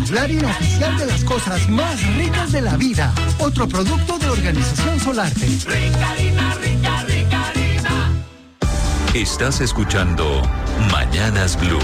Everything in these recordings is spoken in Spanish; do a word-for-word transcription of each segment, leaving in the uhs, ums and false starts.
Glarina oficial de las cosas más ricas de la vida. Otro producto de Organización Solarte. Rica harina, rica, rica harina. Estás escuchando Mañanas Blue.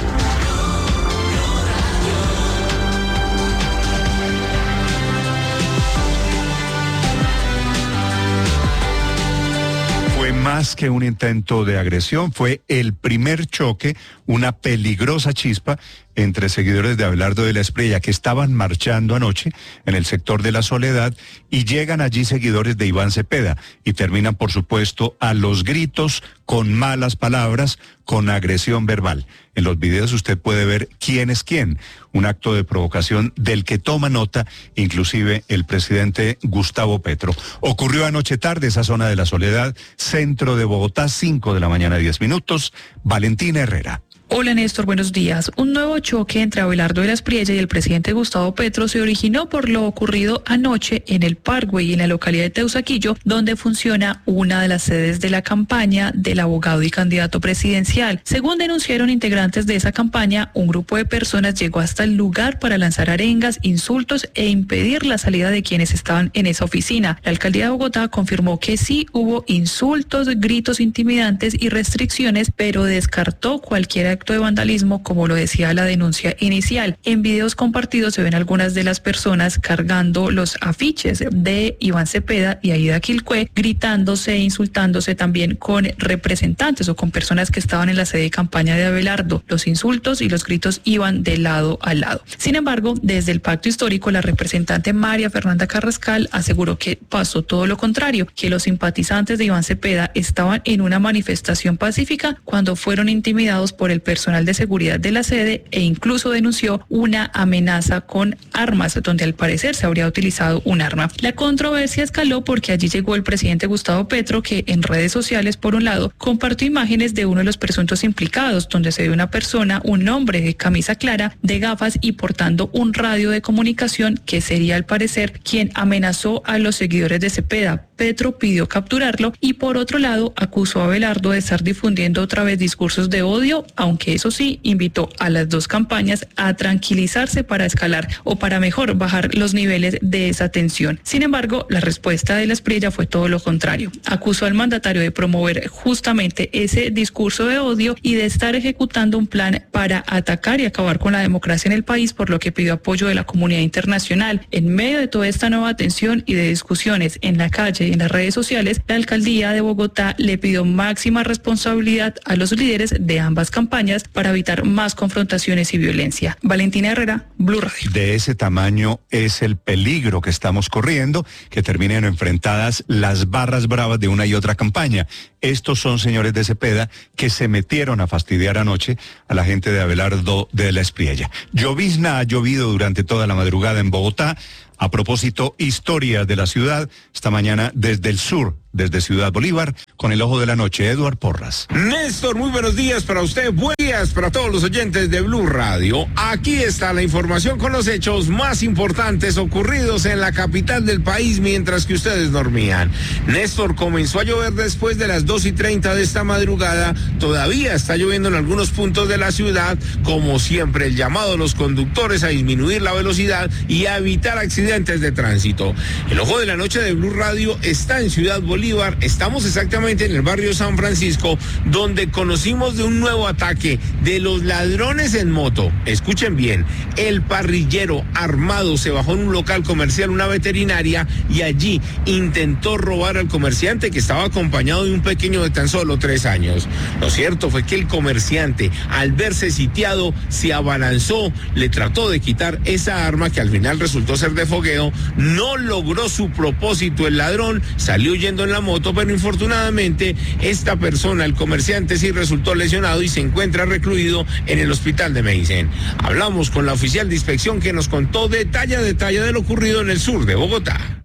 Más que un intento de agresión, fue el primer choque, una peligrosa chispa entre seguidores de Abelardo de la Espriella que estaban marchando anoche en el sector de La Soledad, y llegan allí seguidores de Iván Cepeda y terminan, por supuesto, a los gritos, con malas palabras, con agresión verbal. En los videos usted puede ver quién es quién, un acto de provocación del que toma nota inclusive el presidente Gustavo Petro. Ocurrió anoche tarde, esa zona de La Soledad, centro de Bogotá, cinco de la mañana, diez minutos. Valentina Herrera. Hola Néstor, buenos días. Un nuevo choque entre Abelardo de la Espriella y el presidente Gustavo Petro se originó por lo ocurrido anoche en el Parkway, en la localidad de Teusaquillo, donde funciona una de las sedes de la campaña del abogado y candidato presidencial. Según denunciaron integrantes de esa campaña, un grupo de personas llegó hasta el lugar para lanzar arengas, insultos e impedir la salida de quienes estaban en esa oficina. La alcaldía de Bogotá confirmó que sí hubo insultos, gritos intimidantes y restricciones, pero descartó cualquier acto de vandalismo, como lo decía la denuncia inicial. En videos compartidos se ven algunas de las personas cargando los afiches de Iván Cepeda y Aida Quilcue, gritándose e insultándose también con representantes o con personas que estaban en la sede de campaña de Abelardo. Los insultos y los gritos iban de lado a lado. Sin embargo, desde el Pacto Histórico, la representante María Fernanda Carrascal aseguró que pasó todo lo contrario, que los simpatizantes de Iván Cepeda estaban en una manifestación pacífica cuando fueron intimidados por el personal de seguridad de la sede, e incluso denunció una amenaza con armas, donde al parecer se habría utilizado un arma. La controversia escaló porque allí llegó el presidente Gustavo Petro, que en redes sociales, por un lado, compartió imágenes de uno de los presuntos implicados, donde se ve una persona, un hombre de camisa clara, de gafas y portando un radio de comunicación que sería al parecer quien amenazó a los seguidores de Cepeda. Petro pidió capturarlo y por otro lado acusó a Abelardo de estar difundiendo otra vez discursos de odio, aunque eso sí invitó a las dos campañas a tranquilizarse para escalar o para mejor bajar los niveles de esa tensión. Sin embargo, la respuesta de la Espriella fue todo lo contrario. Acusó al mandatario de promover justamente ese discurso de odio y de estar ejecutando un plan para atacar y acabar con la democracia en el país, por lo que pidió apoyo de la comunidad internacional. En medio de toda esta nueva tensión y de discusiones en la calle y en las redes sociales, la alcaldía de Bogotá le pidió máxima responsabilidad a los líderes de ambas campañas para evitar más confrontaciones y violencia. Valentina Herrera, Blue Radio. De ese tamaño es el peligro que estamos corriendo, que terminen enfrentadas las barras bravas de una y otra campaña. Estos son señores de Cepeda que se metieron a fastidiar anoche a la gente de Abelardo de la Espriella. Llovizna ha llovido durante toda la madrugada en Bogotá. A propósito, historias de la ciudad, esta mañana desde el sur, desde Ciudad Bolívar, con el ojo de la noche, Eduard Porras. Néstor, muy buenos días para usted, buenos días para todos los oyentes de Blue Radio. Aquí está la información con los hechos más importantes ocurridos en la capital del país mientras que ustedes dormían. Néstor, comenzó a llover después de las dos y treinta de esta madrugada, todavía está lloviendo en algunos puntos de la ciudad, como siempre el llamado a los conductores a disminuir la velocidad y a evitar accidentes de tránsito. El ojo de la noche de Blue Radio está en Ciudad Bolívar, estamos exactamente en el barrio San Francisco, donde conocimos de un nuevo ataque de los ladrones en moto. Escuchen bien, el parrillero armado se bajó en un local comercial, una veterinaria, y allí intentó robar al comerciante, que estaba acompañado de un pequeño de tan solo tres años. Lo cierto fue que el comerciante, al verse sitiado, se abalanzó, le trató de quitar esa arma que al final resultó ser de fogueo, no logró su propósito el ladrón, salió huyendo en la moto, pero infortunadamente esta persona, el comerciante, sí resultó lesionado y se encuentra recluido en el hospital de Meicén. Hablamos con la oficial de inspección que nos contó detalle a detalle de lo ocurrido en el sur de Bogotá.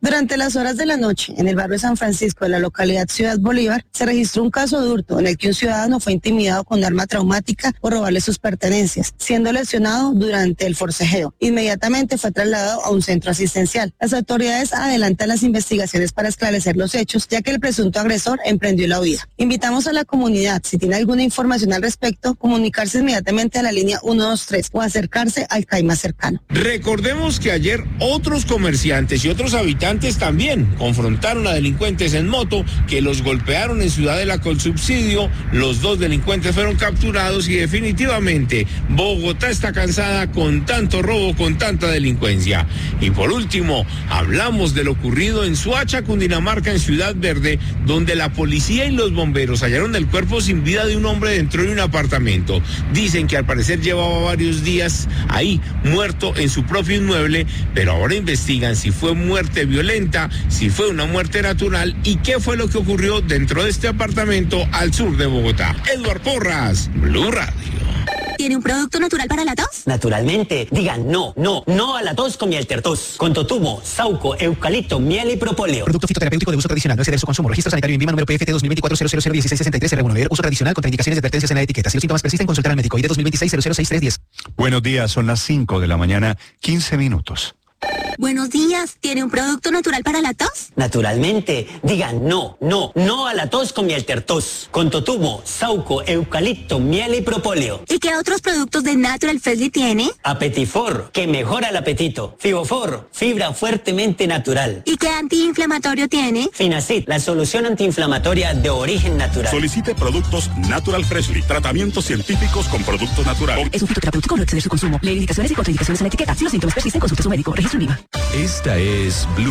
Durante las horas de la noche, en el barrio San Francisco de la localidad Ciudad Bolívar, se registró un caso de hurto en el que un ciudadano fue intimidado con arma traumática por robarle sus pertenencias, siendo lesionado durante el forcejeo. Inmediatamente fue trasladado a un centro asistencial. Las autoridades adelantan las investigaciones para esclarecer los hechos, ya que el presunto agresor emprendió la huida. Invitamos a la comunidad, si tiene alguna información al respecto, comunicarse inmediatamente a la línea ciento veintitrés o acercarse al C A I más cercano. Recordemos que ayer otros comerciantes y otros habitantes también confrontaron a delincuentes en moto que los golpearon en Ciudadela con subsidio. Los dos delincuentes fueron capturados y definitivamente Bogotá está cansada con tanto robo, con tanta delincuencia. Y por último, hablamos de lo ocurrido en Soacha, Cundinamarca, en Ciudad Verde, donde la policía y los bomberos hallaron el cuerpo sin vida de un hombre dentro de un apartamento. Dicen que al parecer llevaba varios días ahí, muerto en su propio inmueble, pero ahora investigan si fue muerte violenta, si fue una muerte natural y qué fue lo que ocurrió dentro de este apartamento al sur de Bogotá. Eduard Porras, Blue Radio. ¿Tiene un producto natural para la tos? Naturalmente. Digan no, no, no a la tos con miel tertos. Con totumo, sauco, eucalipto, miel y propóleo. Producto fitoterapéutico de uso tradicional. No exceder su consumo. Registro sanitario INVIMA número P F T dos mil veinticuatro cero cero cero dieciséis sesenta y tres R uno. Uso tradicional con indicaciones y advertencias en la etiqueta. Si los síntomas persisten, consultar al médico. I D dos mil veintiséis cero cero seis tres diez. Buenos días, son las cinco de la mañana, quince minutos. Buenos días, ¿tiene un producto natural para la tos? Naturalmente. Digan no, no, no a la tos con miel tertos. Con totumo, sauco, eucalipto, miel y propóleo. ¿Y qué otros productos de Natural Freshly tiene? Apetifor, que mejora el apetito. Fibofor, fibra fuertemente natural. ¿Y qué antiinflamatorio tiene? Finacid, la solución antiinflamatoria de origen natural. Solicite productos Natural Freshly, tratamientos científicos con productos naturales. Es un fitoterapéutico, no exceder su consumo. Lee indicaciones y contraindicaciones en la etiqueta. Si los síntomas persisten, consulte a su médico. Registro INVIMA. Esta es Blue,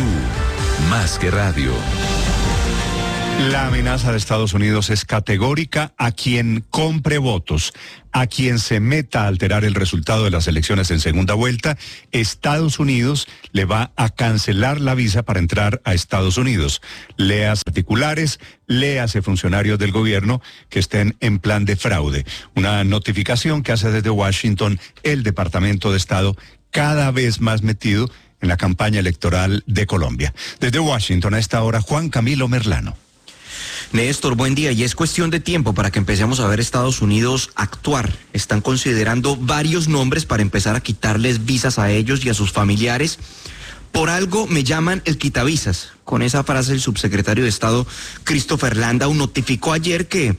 más que radio. La amenaza de Estados Unidos es categórica a quien compre votos, a quien se meta a alterar el resultado de las elecciones en segunda vuelta. Estados Unidos le va a cancelar la visa para entrar a Estados Unidos. Léase particulares, léase funcionarios del gobierno que estén en plan de fraude. Una notificación que hace desde Washington el Departamento de Estado, cada vez más metido en la campaña electoral de Colombia. Desde Washington a esta hora, Juan Camilo Merlano. Néstor, buen día. Y es cuestión de tiempo para que empecemos a ver Estados Unidos actuar. Están considerando varios nombres para empezar a quitarles visas a ellos y a sus familiares. Por algo me llaman el quitavisas. Con esa frase el subsecretario de Estado Christopher Landau notificó ayer que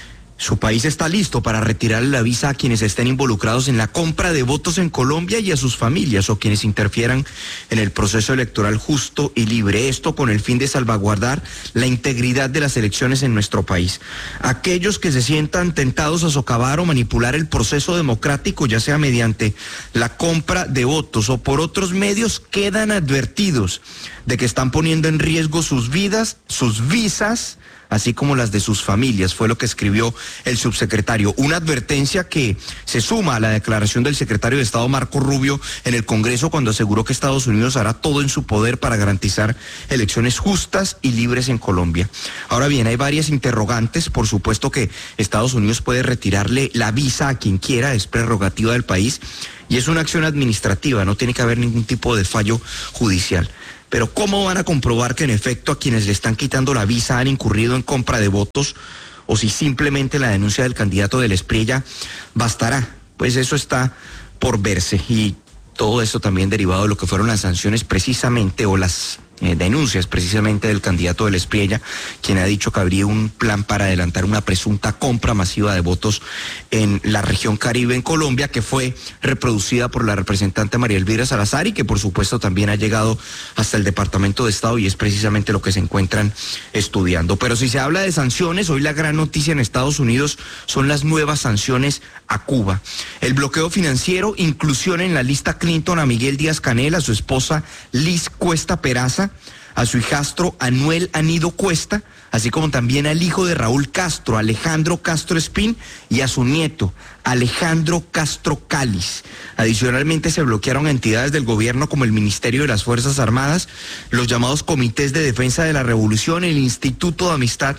su país está listo para retirarle la visa a quienes estén involucrados en la compra de votos en Colombia y a sus familias o quienes interfieran en el proceso electoral justo y libre. Esto con el fin de salvaguardar la integridad de las elecciones en nuestro país. Aquellos que se sientan tentados a socavar o manipular el proceso democrático, ya sea mediante la compra de votos o por otros medios, quedan advertidos de que están poniendo en riesgo sus vidas, sus visas, así como las de sus familias, fue lo que escribió el subsecretario. Una advertencia que se suma a la declaración del secretario de Estado Marco Rubio en el Congreso cuando aseguró que Estados Unidos hará todo en su poder para garantizar elecciones justas y libres en Colombia. Ahora bien, hay varias interrogantes. Por supuesto que Estados Unidos puede retirarle la visa a quien quiera, es prerrogativa del país y es una acción administrativa, no tiene que haber ningún tipo de fallo judicial. Pero ¿cómo van a comprobar que en efecto a quienes le están quitando la visa han incurrido en compra de votos? O si simplemente la denuncia del candidato del Espriella bastará. Pues eso está por verse. Y todo eso también derivado de lo que fueron las sanciones precisamente o las eh, denuncias precisamente del candidato del Espriella, quien ha dicho que habría un plan para adelantar una presunta compra masiva de votos en la región Caribe en Colombia, que fue reproducida por la representante María Elvira Salazar y que por supuesto también ha llegado hasta el Departamento de Estado y es precisamente lo que se encuentran estudiando. Pero si se habla de sanciones, hoy la gran noticia en Estados Unidos son las nuevas sanciones a Cuba. El bloqueo financiero, inclusión en la lista Clinton a Miguel Díaz-Canel, a su esposa Liz Cuesta Peraza, a su hijastro Anuel Anido Cuesta, así como también al hijo de Raúl Castro, Alejandro Castro Espín, y a su nieto, Alejandro Castro Cáliz. Adicionalmente se bloquearon entidades del gobierno como el Ministerio de las Fuerzas Armadas, los llamados Comités de Defensa de la Revolución, el Instituto de Amistad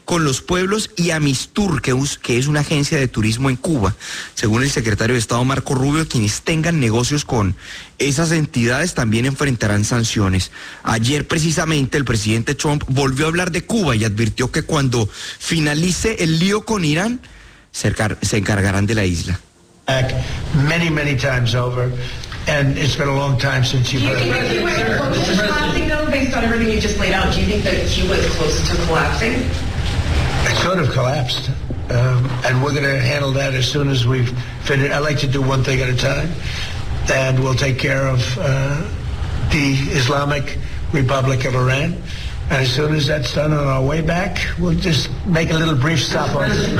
con los pueblos y Amistur, que es, que es una agencia de turismo en Cuba. Según el secretario de Estado Marco Rubio, quienes tengan negocios con esas entidades también enfrentarán sanciones. Ayer precisamente el presidente Trump volvió a hablar de Cuba y advirtió que cuando finalice el lío con Irán, se, se encargarán de la isla. Many, many times over, and it's been a long time since you've heard. Do you think Cuba is close to collapsing, though, based on everything you just laid out? Do you think that Cuba is close to collapsing? It could have collapsed, um, and we're going to handle that as soon as we've finished. I like to do one thing at a time, and we'll take care of uh, the Islamic Republic of Iran. And as soon as that's done on our way back, we'll just make a little brief stop on it.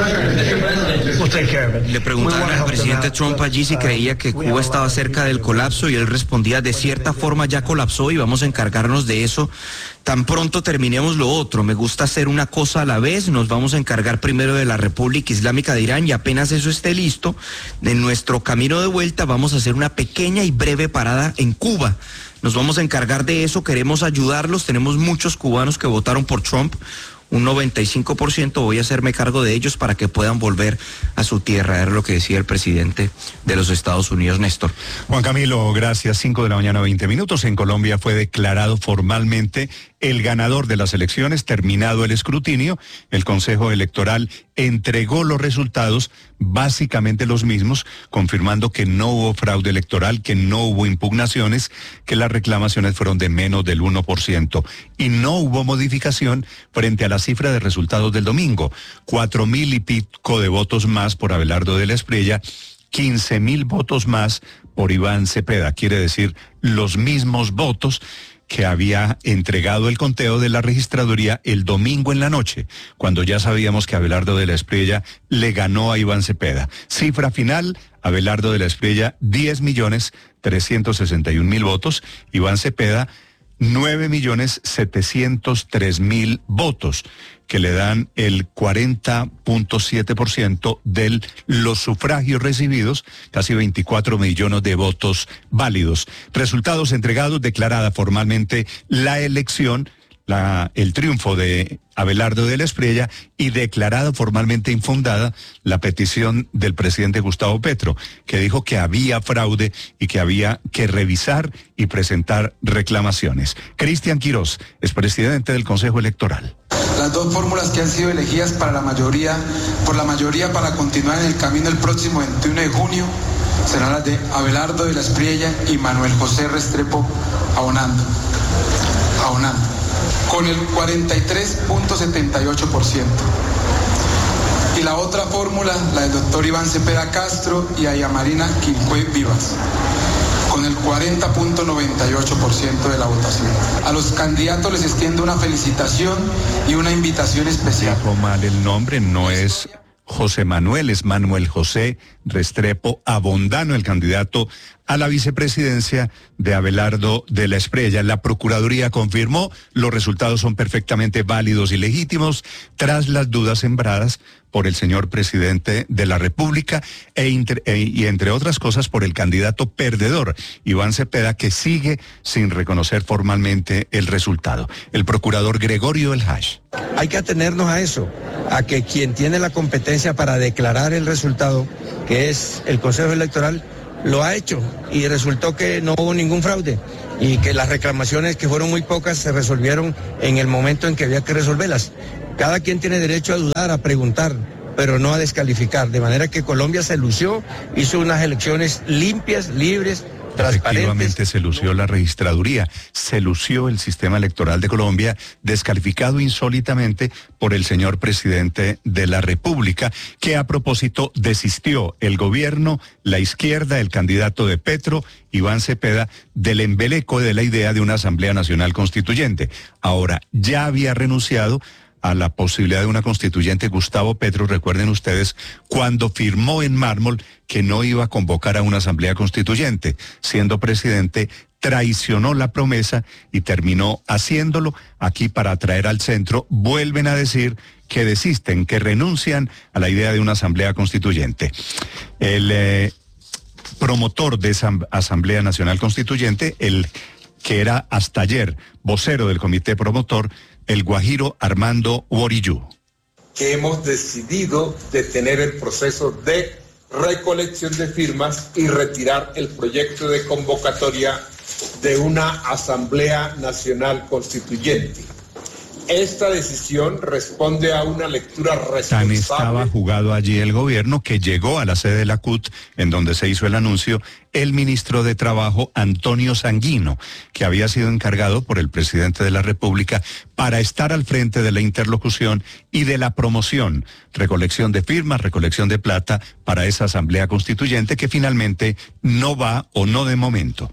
We'll take care of it. Le preguntaron al presidente Trump allí si creía que Cuba estaba cerca del colapso y él respondía, de cierta forma ya colapsó y vamos a encargarnos de eso tan pronto terminemos lo otro. Me gusta hacer una cosa a la vez, nos vamos a encargar primero de la República Islámica de Irán y apenas eso esté listo, en nuestro camino de vuelta vamos a hacer una pequeña y breve parada en Cuba. Nos vamos a encargar de eso, queremos ayudarlos, tenemos muchos cubanos que votaron por Trump, un noventa y cinco por ciento, voy a hacerme cargo de ellos para que puedan volver a su tierra, era lo que decía el presidente de los Estados Unidos, Néstor. Juan Camilo, gracias. cinco de la mañana, veinte minutos. En Colombia fue declarado formalmente el ganador de las elecciones. Terminado el escrutinio, el Consejo Electoral entregó los resultados, básicamente los mismos, confirmando que no hubo fraude electoral, que no hubo impugnaciones, que las reclamaciones fueron de menos del uno por ciento y no hubo modificación frente a la cifra de resultados del domingo. Cuatro mil y pico de votos más por Abelardo de la Espriella, quince mil votos más por Iván Cepeda, quiere decir los mismos votos que había entregado el conteo de la registraduría el domingo en la noche, cuando ya sabíamos que Abelardo de la Espriella le ganó a Iván Cepeda. Cifra final, Abelardo de la Espriella, diez millones trescientos sesenta y un mil votos, Iván Cepeda, nueve millones setecientos tres mil votos, que le dan el cuarenta punto siete por ciento de los sufragios recibidos, casi veinticuatro millones de votos válidos. Resultados entregados, declarada formalmente la elección, la, el triunfo de Abelardo de la Espriella y declarada formalmente infundada la petición del presidente Gustavo Petro, que dijo que había fraude y que había que revisar y presentar reclamaciones. Cristian Quirós, expresidente del Consejo Electoral. Las dos fórmulas que han sido elegidas para la mayoría, por la mayoría para continuar en el camino el próximo veintiuno de junio serán las de Abelardo de la Espriella y Manuel José Restrepo Abonando. Abonando. Con el cuarenta y tres punto setenta y ocho por ciento. Y la otra fórmula, la del doctor Iván Cepeda Castro y Aya Marina Quilpué Vivas, con el cuarenta punto noventa y ocho por ciento de la votación. A los candidatos les extiendo una felicitación y una invitación especial. Dijo mal el nombre, no es José Manuel, es Manuel José Restrepo Abondano, el candidato a la vicepresidencia de Abelardo de la Espriella. La Procuraduría confirmó, los resultados son perfectamente válidos y legítimos tras las dudas sembradas por el señor presidente de la República e, inter, e y entre otras cosas por el candidato perdedor, Iván Cepeda, que sigue sin reconocer formalmente el resultado. El procurador Gregorio El Hash. Hay que atenernos a eso, a que quien tiene la competencia para declarar el resultado, que es el Consejo Electoral, lo ha hecho y resultó que no hubo ningún fraude y que las reclamaciones, que fueron muy pocas, se resolvieron en el momento en que había que resolverlas. Cada quien tiene derecho a dudar, a preguntar, pero no a descalificar, de manera que Colombia se lució, hizo unas elecciones limpias, libres, Efectivamente se lució la registraduría, se lució el sistema electoral de Colombia, descalificado insólitamente por el señor presidente de la República, que a propósito desistió el gobierno, la izquierda, el candidato de Petro, Iván Cepeda, del embeleco de la idea de una Asamblea Nacional Constituyente. Ahora, ya había renunciado a la posibilidad de una constituyente Gustavo Petro, recuerden ustedes, cuando firmó en mármol que no iba a convocar a una asamblea constituyente. Siendo presidente, traicionó la promesa y terminó haciéndolo. Aquí, para atraer al centro, vuelven a decir que desisten, que renuncian a la idea de una asamblea constituyente. El eh, promotor de esa Asamblea Nacional Constituyente, el que era hasta ayer vocero del comité promotor, el guajiro Armando Worillú. que hemos decidido detener el proceso de recolección de firmas y retirar el proyecto de convocatoria de una Asamblea Nacional Constituyente. Esta decisión responde a una lectura responsable. Tan estaba jugado allí el gobierno que llegó a la sede de la C U T, en donde se hizo el anuncio, el ministro de Trabajo, Antonio Sanguino, que había sido encargado por el presidente de la República para estar al frente de la interlocución y de la promoción, recolección de firmas, recolección de plata para esa Asamblea Constituyente que finalmente no va o no de momento.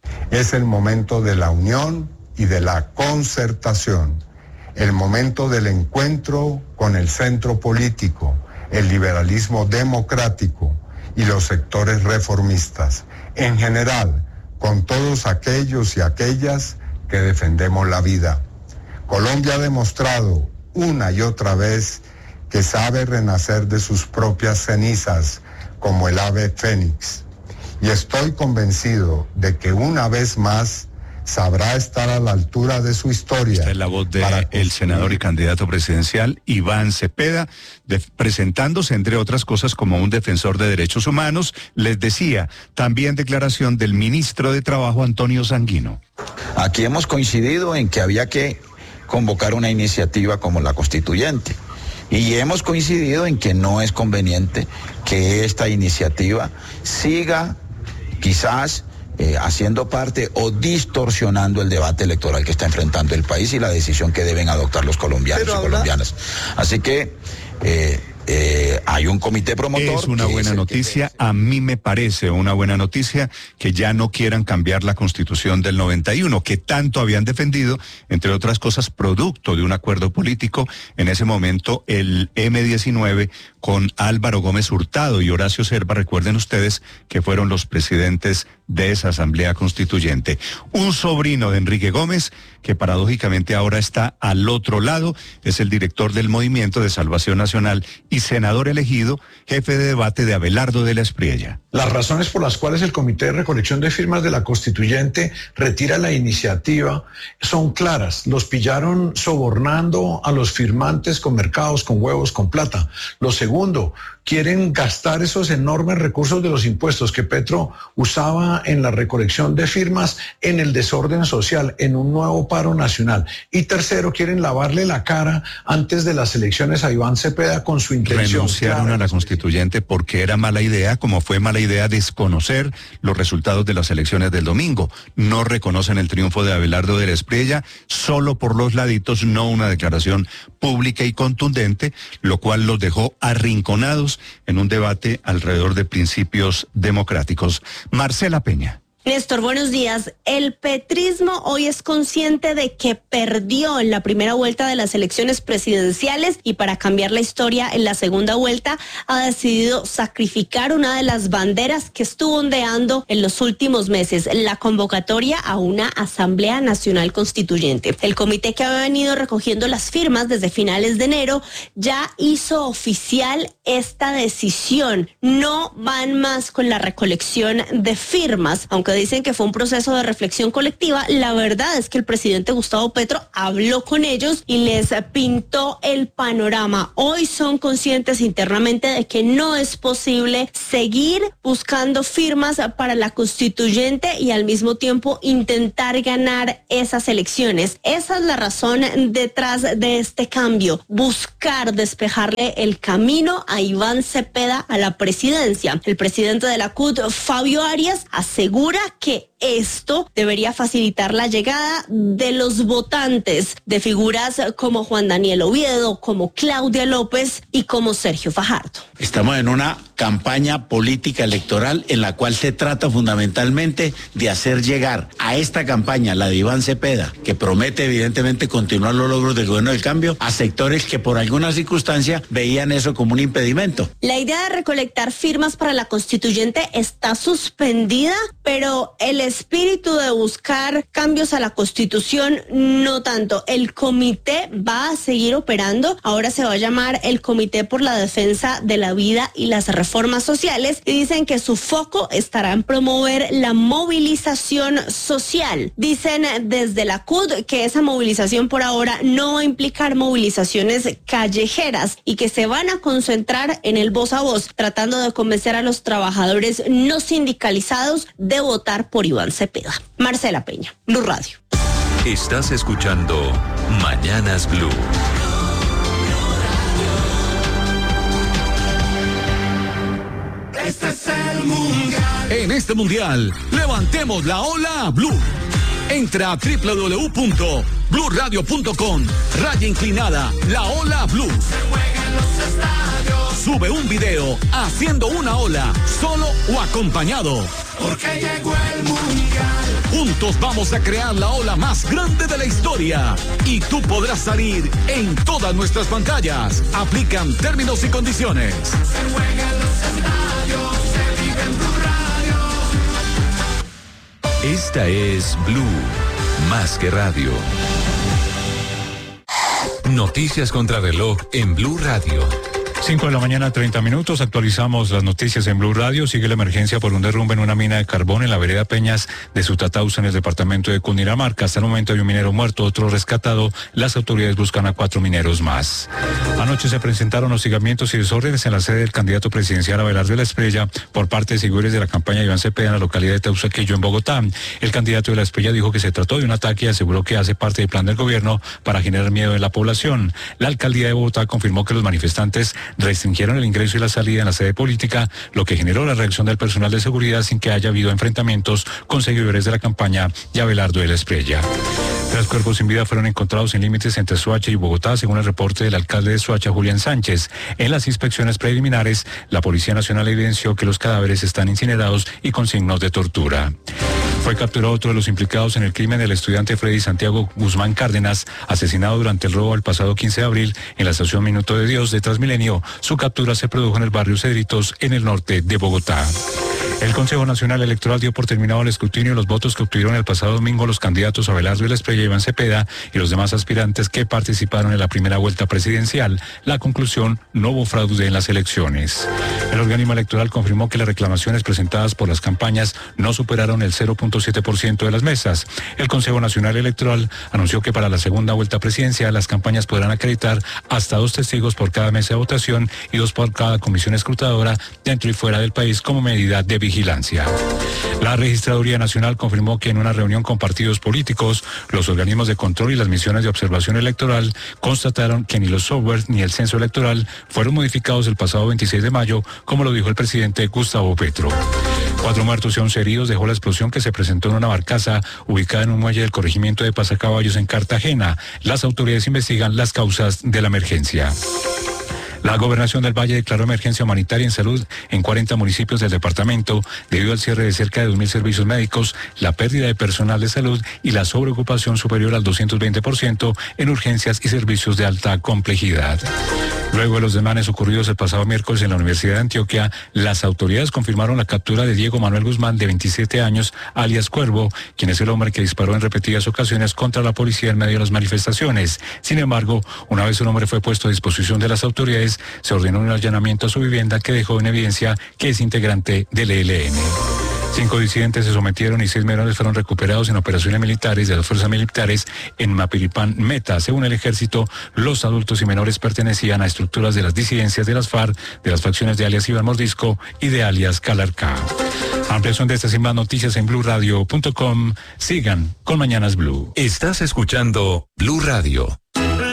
Es el momento de la unión y de la concertación. El momento del encuentro con el centro político, el liberalismo democrático y los sectores reformistas, en general, con todos aquellos y aquellas que defendemos la vida. Colombia ha demostrado una y otra vez que sabe renacer de sus propias cenizas, como el ave fénix. Y estoy convencido de que una vez más sabrá estar a la altura de su historia. Esta es la voz del senador y candidato presidencial Iván Cepeda, de, presentándose, entre otras cosas, como un defensor de derechos humanos. Les decía, también declaración del ministro de Trabajo, Antonio Sanguino. Aquí hemos coincidido en que había que convocar una iniciativa como la constituyente. Y hemos coincidido en que no es conveniente que esta iniciativa siga quizás Eh, haciendo parte o distorsionando el debate electoral que está enfrentando el país y la decisión que deben adoptar los colombianos Pero y habla... colombianas. Así que eh, eh, hay un comité promotor. Es una buena noticia, a mí me parece una buena noticia que ya no quieran cambiar la Constitución del noventa y uno, que tanto habían defendido, entre otras cosas, producto de un acuerdo político, en ese momento el eme diecinueve, con Álvaro Gómez Hurtado y Horacio Serva, recuerden ustedes que fueron los presidentes de esa Asamblea Constituyente. Un sobrino de Enrique Gómez, que paradójicamente ahora está al otro lado, es el director del Movimiento de Salvación Nacional y senador elegido, jefe de debate de Abelardo de la Espriella. Las razones por las cuales el Comité de Recolección de Firmas de la Constituyente retira la iniciativa son claras. Los pillaron sobornando a los firmantes con mercados, con huevos, con plata. Lo segundo, quieren gastar esos enormes recursos de los impuestos que Petro usaba en la recolección de firmas en el desorden social, en un nuevo paro nacional. Y tercero, quieren lavarle la cara antes de las elecciones a Iván Cepeda con su intención. Renunciaron claro. a la constituyente porque era mala idea, como fue mala idea desconocer los resultados de las elecciones del domingo. No reconocen el triunfo de Abelardo de la Espriella, solo por los laditos, no una declaración pública y contundente, lo cual los dejó arrinconados en un debate alrededor de principios democráticos. Marcela Peña. Néstor, buenos días. El petrismo hoy es consciente de que perdió en la primera vuelta de las elecciones presidenciales y para cambiar la historia en la segunda vuelta ha decidido sacrificar una de las banderas que estuvo ondeando en los últimos meses, la convocatoria a una Asamblea Nacional Constituyente. El comité que había venido recogiendo las firmas desde finales de enero ya hizo oficial esta decisión. No van más con la recolección de firmas, aunque dicen que fue un proceso de reflexión colectiva. La verdad es que el presidente Gustavo Petro habló con ellos y les pintó el panorama. Hoy son conscientes internamente de que no es posible seguir buscando firmas para la constituyente y al mismo tiempo intentar ganar esas elecciones. Esa es la razón detrás de este cambio, buscar despejarle el camino a Iván Cepeda a la presidencia. El presidente de la C U T, Fabio Arias, asegura que esto debería facilitar la llegada de los votantes de figuras como Juan Daniel Oviedo, como Claudia López y como Sergio Fajardo. Estamos en una campaña política electoral en la cual se trata fundamentalmente de hacer llegar a esta campaña, la de Iván Cepeda, que promete evidentemente continuar los logros del gobierno del cambio, a sectores que por alguna circunstancia veían eso como un impedimento. La idea de recolectar firmas para la constituyente está suspendida, pero el espíritu de buscar cambios a la Constitución no tanto. El comité va a seguir operando. Ahora se va a llamar el Comité por la Defensa de la Vida y las Reformas plataformas sociales y dicen que su foco estará en promover la movilización social. Dicen desde la C U D que esa movilización por ahora no va a implicar movilizaciones callejeras y que se van a concentrar en el voz a voz, tratando de convencer a los trabajadores no sindicalizados de votar por Iván Cepeda. Marcela Peña, Blue Radio. Estás escuchando Mañanas Blue. Este es el mundial. En este mundial, levantemos la ola Blue. Entra a doble u doble u doble u punto blue radio punto com, raya inclinada, la ola Blue. Se juega en los estadios. Sube un video haciendo una ola, solo o acompañado. Porque llegó el mundial. Juntos vamos a crear la ola más grande de la historia. Y tú podrás salir en todas nuestras pantallas. Aplican términos y condiciones. Se juega en los estadios, se vive en Blue Radio. Esta es Blue, más que radio. Noticias contra reloj en Blue Radio. cinco de la mañana, treinta minutos. Actualizamos las noticias en Blue Radio. Sigue la emergencia por un derrumbe en una mina de carbón en la vereda Peñas de Sutatausa, en el departamento de Cundinamarca. Hasta el momento hay un minero muerto, otro rescatado. Las autoridades buscan a cuatro mineros más. Anoche se presentaron hostigamientos y desórdenes en la sede del candidato presidencial Abelardo de la Espriella por parte de seguidores de la campaña de Iván Cepeda en la localidad de Teusaquillo, en Bogotá. El candidato de la Espriella dijo que se trató de un ataque y aseguró que hace parte del plan del gobierno para generar miedo en la población. La alcaldía de Bogotá confirmó que los manifestantes restringieron el ingreso y la salida en la sede política, lo que generó la reacción del personal de seguridad sin que haya habido enfrentamientos con seguidores de la campaña y Abelardo de la Espriella. Tres cuerpos sin vida fueron encontrados en límites entre Soacha y Bogotá, según el reporte del alcalde de Soacha, Julián Sánchez. En las inspecciones preliminares, la Policía Nacional evidenció que los cadáveres están incinerados y con signos de tortura. Fue capturado otro de los implicados en el crimen del estudiante Freddy Santiago Guzmán Cárdenas, asesinado durante el robo el pasado quince de abril en la estación Minuto de Dios de Transmilenio. Su captura se produjo en el barrio Cedritos, en el norte de Bogotá. El Consejo Nacional Electoral dio por terminado el escrutinio de los votos que obtuvieron el pasado domingo los candidatos Abelardo de la Espriella, Iván Cepeda y los demás aspirantes que participaron en la primera vuelta presidencial. La conclusión: no hubo fraude en las elecciones. El organismo electoral confirmó que las reclamaciones presentadas por las campañas no superaron el cero punto siete por ciento de las mesas. El Consejo Nacional Electoral anunció que para la segunda vuelta presidencial las campañas podrán acreditar hasta dos testigos por cada mesa de votación y dos por cada comisión escrutadora dentro y fuera del país como medida de vigilancia. La Registraduría Nacional confirmó que en una reunión con partidos políticos, los organismos de control y las misiones de observación electoral constataron que ni los softwares ni el censo electoral fueron modificados el pasado veintiséis de mayo, como lo dijo el presidente Gustavo Petro. Cuatro muertos y once heridos dejó la explosión que se presentó en una barcaza ubicada en un muelle del corregimiento de Pasacaballos en Cartagena. Las autoridades investigan las causas de la emergencia. La Gobernación del Valle declaró emergencia humanitaria en salud en cuarenta municipios del departamento debido al cierre de cerca de dos mil servicios médicos, la pérdida de personal de salud y la sobreocupación superior al doscientos veinte por ciento en urgencias y servicios de alta complejidad. Luego de los desmanes ocurridos el pasado miércoles en la Universidad de Antioquia, las autoridades confirmaron la captura de Diego Manuel Guzmán, de veintisiete años, alias Cuervo, quien es el hombre que disparó en repetidas ocasiones contra la policía en medio de las manifestaciones. Sin embargo, una vez el hombre fue puesto a disposición de las autoridades, se ordenó un allanamiento a su vivienda que dejó en evidencia que es integrante del E L N. Cinco disidentes se sometieron y seis menores fueron recuperados en operaciones militares de las fuerzas militares en Mapiripán, Meta. Según el ejército, los adultos y menores pertenecían a estructuras de las disidencias de las FARC, de las facciones de alias Iván Mordisco y de alias Calarcá. Ampliación de estas y más noticias en blue radio punto com. Sigan con Mañanas Blue. Estás escuchando Blue Radio.